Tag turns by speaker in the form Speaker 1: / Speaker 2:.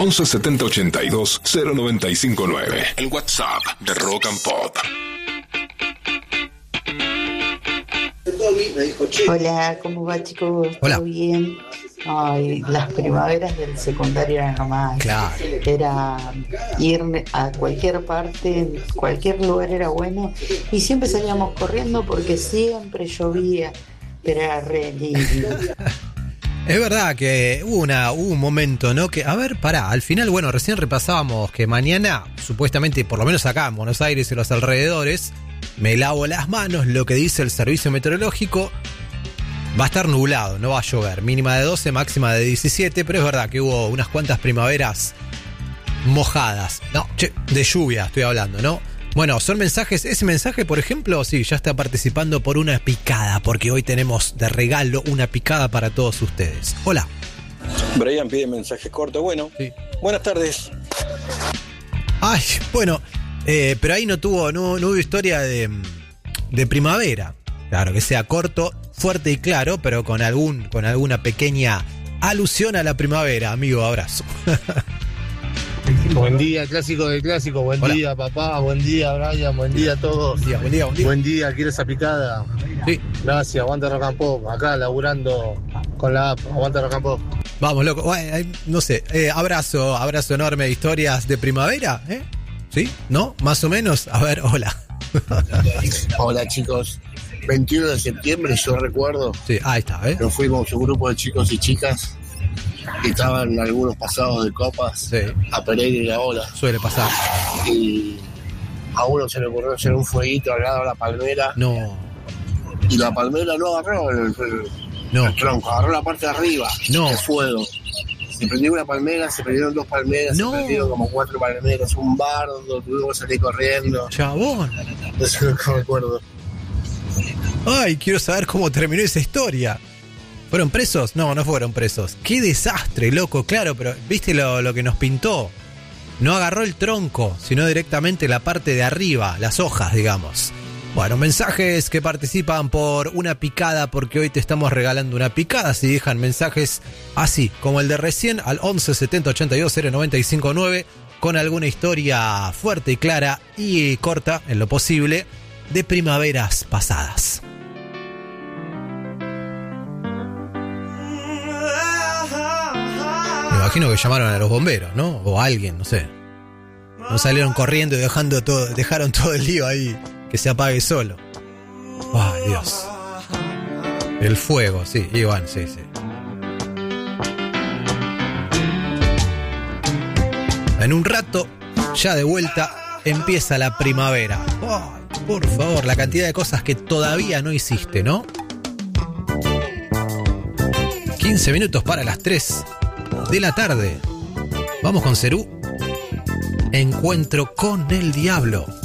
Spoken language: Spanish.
Speaker 1: 11 70 82 0959. El WhatsApp de Rock and Pop.
Speaker 2: Hola, ¿cómo va, chicos?
Speaker 3: Hola.
Speaker 2: ¿Todo bien? Ay, las primaveras del secundario eran nomás.
Speaker 3: Claro.
Speaker 2: Era ir a cualquier parte, en cualquier lugar era bueno. Y siempre salíamos corriendo porque siempre llovía, pero era re lindo.
Speaker 3: Es verdad que hubo un momento, ¿no? Que, a ver, pará, al final, bueno, recién repasábamos que mañana, supuestamente, por lo menos acá en Buenos Aires y los alrededores, me lavo las manos, lo que dice el servicio meteorológico, va a estar nublado, no va a llover, mínima de 12, máxima de 17, pero es verdad que hubo unas cuantas primaveras mojadas, de lluvia estoy hablando, ¿no? Bueno, son mensajes, ese mensaje, por ejemplo, sí, ya está participando por una picada, porque hoy tenemos de regalo una picada para todos ustedes. Hola.
Speaker 4: Brian pide mensajes cortos, bueno, sí. Buenas tardes.
Speaker 3: Ay, bueno, pero ahí no hubo historia de primavera. Claro, que sea corto, fuerte y claro, pero con alguna pequeña alusión a la primavera, amigo, abrazo.
Speaker 5: Buen día, clásico del clásico, buen
Speaker 3: Hola.
Speaker 5: día papá, buen día Brian, buen día a todos. Buen día, ¿quieres esa picada?
Speaker 3: Sí.
Speaker 5: Gracias, aguanta Rock and Pop, acá laburando con la app, aguanta Rock and Pop.
Speaker 3: Vamos, loco, no sé, abrazo enorme de historias de primavera, ¿eh? ¿Sí? ¿No? Más o menos, a ver, hola.
Speaker 6: Hola chicos, 21 de septiembre yo recuerdo.
Speaker 3: Sí, ahí está, ¿eh?
Speaker 6: Nos fuimos un grupo de chicos y chicas que estaban algunos pasados de copas,
Speaker 3: sí,
Speaker 6: a Pereira y la Ola.
Speaker 3: Suele pasar.
Speaker 6: Y a uno se le ocurrió hacer un fueguito al lado de la palmera.
Speaker 3: No.
Speaker 6: Y la palmera no agarró el tronco, agarró la parte de arriba del fuego. Se prendió una palmera, se prendieron dos palmeras, se prendieron como 4 palmeras, un bardo, tuvimos que salir corriendo.
Speaker 3: Chabón.
Speaker 6: Eso es lo que recuerdo.
Speaker 3: Ay, quiero saber cómo terminó esa historia. ¿Fueron presos? No, no fueron presos. ¡Qué desastre, loco! Claro, pero ¿viste lo que nos pintó? No agarró el tronco, sino directamente la parte de arriba, las hojas, digamos. Bueno, mensajes que participan por una picada, porque hoy te estamos regalando una picada. Si dejan mensajes así, como el de recién, al 11 70 82 0959, con alguna historia fuerte y clara y corta, en lo posible, de primaveras pasadas. Me imagino que llamaron a los bomberos, ¿no? O a alguien, no sé. No salieron corriendo y dejaron todo el lío ahí, que se apague solo. ¡Ay, Dios! El fuego, sí, Iván, sí. En un rato, ya de vuelta, empieza la primavera. ¡Ay, por favor! La cantidad de cosas que todavía no hiciste, ¿no? 15 minutos para las 3 de la tarde. Vamos con Cerú. Encuentro con el diablo.